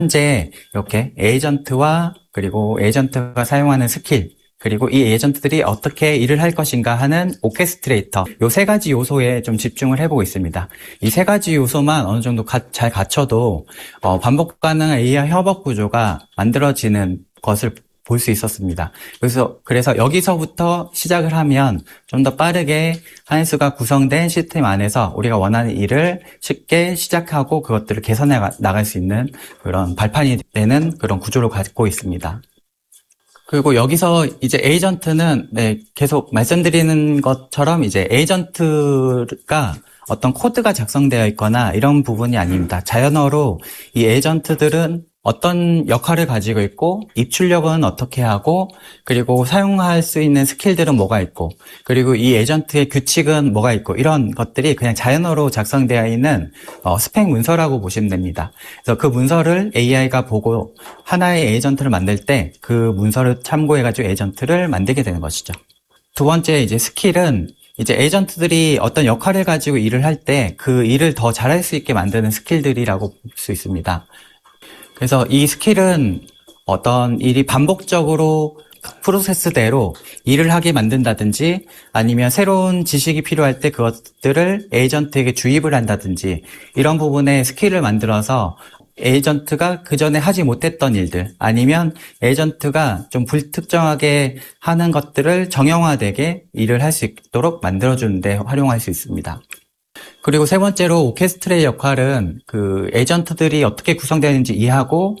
현재 이렇게 에이전트와 그리고 에이전트가 사용하는 스킬, 그리고 이 에이전트들이 어떻게 일을 할 것인가 하는 오케스트레이터, 요 세 가지 요소에 좀 집중을 해보고 있습니다. 이 세 가지 요소만 어느 정도 잘 갖춰도 반복 가능한 AI 협업 구조가 만들어지는 것을 볼 수 있었습니다. 그래서 여기서부터 시작을 하면 좀 더 빠르게 하네스가 구성된 시스템 안에서 우리가 원하는 일을 쉽게 시작하고 그것들을 개선해 나갈 수 있는 그런 발판이 되는 그런 구조를 갖고 있습니다. 그리고 여기서 이제 에이전트는 계속 말씀드리는 것처럼 이제 에이전트가 어떤 코드가 작성되어 있거나 이런 부분이 아닙니다. 자연어로 이 에이전트들은 어떤 역할을 가지고 있고 입출력은 어떻게 하고 그리고 사용할 수 있는 스킬들은 뭐가 있고 그리고 이 에이전트의 규칙은 뭐가 있고 이런 것들이 그냥 자연어로 작성되어 있는 스펙 문서라고 보시면 됩니다. 그래서 그 문서를 AI가 보고 하나의 에이전트를 만들 때 그 문서를 참고해가지고 에이전트를 만들게 되는 것이죠. 두 번째 이제 스킬은 이제 에이전트들이 어떤 역할을 가지고 일을 할 때 그 일을 더 잘할 수 있게 만드는 스킬들이라고 볼 수 있습니다. 그래서 이 스킬은 어떤 일이 반복적으로 프로세스대로 일을 하게 만든다든지 아니면 새로운 지식이 필요할 때 그것들을 에이전트에게 주입을 한다든지 이런 부분에 스킬을 만들어서 에이전트가 그전에 하지 못했던 일들 아니면 에이전트가 좀 불특정하게 하는 것들을 정형화되게 일을 할 수 있도록 만들어주는 데 활용할 수 있습니다. 그리고 세 번째로 오케스트레의 역할은 그 에이전트들이 어떻게 구성되는지 이해하고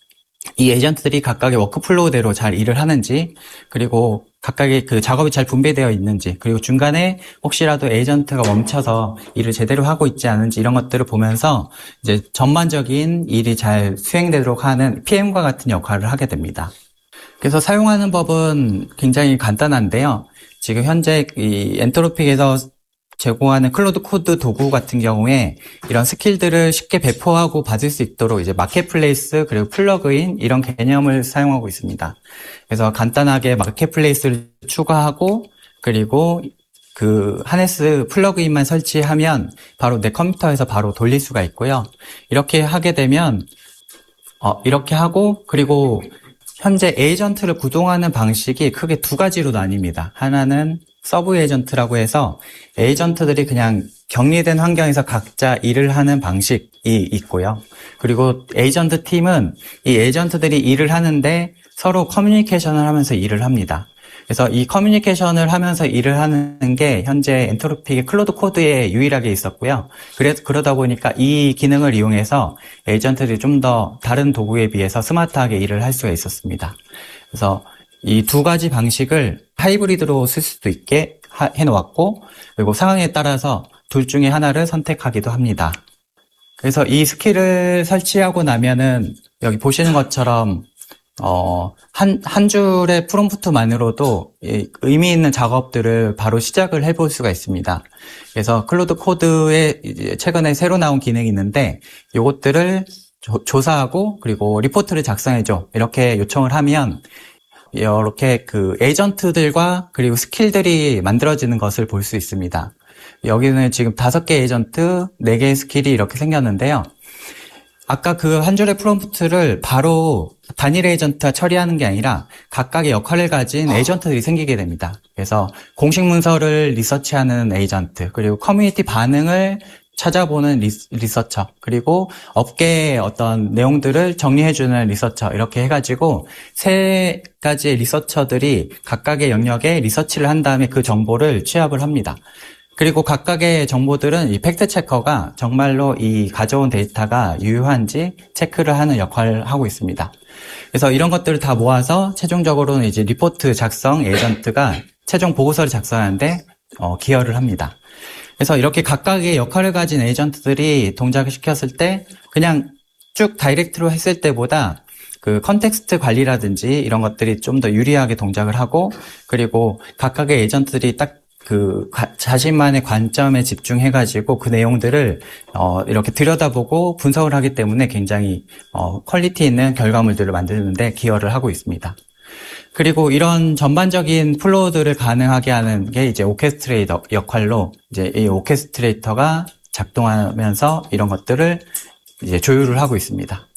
이 에이전트들이 각각의 워크플로우대로 잘 일을 하는지 그리고 각각의 그 작업이 잘 분배되어 있는지 그리고 중간에 혹시라도 에이전트가 멈춰서 일을 제대로 하고 있지 않은지 이런 것들을 보면서 이제 전반적인 일이 잘 수행되도록 하는 PM과 같은 역할을 하게 됩니다. 그래서 사용하는 법은 굉장히 간단한데요. 지금 현재 이 엔트로픽에서 제공하는 클로드 코드 도구 같은 경우에 이런 스킬들을 쉽게 배포하고 받을 수 있도록 이제 마켓플레이스 그리고 플러그인 이런 개념을 사용하고 있습니다. 그래서 간단하게 마켓플레이스를 추가하고 그리고 그 하네스 플러그인만 설치하면 바로 내 컴퓨터에서 바로 돌릴 수가 있고요. 이렇게 하게 되면 이렇게 하고 그리고 현재 에이전트를 구동하는 방식이 크게 두 가지로 나뉩니다. 하나는 서브 에이전트라고 해서 에이전트들이 그냥 격리된 환경에서 각자 일을 하는 방식이 있고요. 그리고 에이전트 팀은 이 에이전트들이 일을 하는데 서로 커뮤니케이션을 하면서 일을 합니다. 그래서 이 커뮤니케이션을 하면서 일을 하는 게 현재 엔트로픽의 클로드 코드에 유일하게 있었고요. 그러다 보니까 이 기능을 이용해서 에이전트들이 좀 더 다른 도구에 비해서 스마트하게 일을 할 수가 있었습니다. 그래서 이 두 가지 방식을 하이브리드로 쓸 수도 있게 해놓았고 그리고 상황에 따라서 둘 중에 하나를 선택하기도 합니다. 그래서 이 스킬을 설치하고 나면은 여기 보시는 것처럼 한 줄의 프롬프트만으로도 의미 있는 작업들을 바로 시작을 해볼 수가 있습니다. 그래서 클로드 코드에 이제 최근에 새로 나온 기능이 있는데 요것들을 조사하고 그리고 리포트를 작성해줘 이렇게 요청을 하면 이렇게 그 에이전트들과 그리고 스킬들이 만들어지는 것을 볼 수 있습니다. 여기는 지금 5개 에이전트, 4개의 스킬이 이렇게 생겼는데요. 아까 그 한 줄의 프롬프트를 바로 단일 에이전트가 처리하는 게 아니라 각각의 역할을 가진 에이전트들이 생기게 됩니다. 그래서 공식 문서를 리서치하는 에이전트, 그리고 커뮤니티 반응을 찾아보는 리서처, 그리고 업계의 어떤 내용들을 정리해주는 리서처, 이렇게 해가지고 3가지의 리서처들이 각각의 영역에 리서치를 한 다음에 그 정보를 취합을 합니다. 그리고 각각의 정보들은 이 팩트 체커가 정말로 이 가져온 데이터가 유효한지 체크를 하는 역할을 하고 있습니다. 그래서 이런 것들을 다 모아서 최종적으로는 이제 리포트 작성 에이전트가 최종 보고서를 작성하는데 기여를 합니다. 그래서 이렇게 각각의 역할을 가진 에이전트들이 동작을 시켰을 때 그냥 쭉 다이렉트로 했을 때보다 그 컨텍스트 관리라든지 이런 것들이 좀 더 유리하게 동작을 하고 그리고 각각의 에이전트들이 딱 그 자신만의 관점에 집중해가지고 그 내용들을 이렇게 들여다보고 분석을 하기 때문에 굉장히 퀄리티 있는 결과물들을 만드는데 기여를 하고 있습니다. 그리고 이런 전반적인 플로우들을 가능하게 하는 게 이제 오케스트레이터 역할로 이제 이 오케스트레이터가 작동하면서 이런 것들을 이제 조율을 하고 있습니다.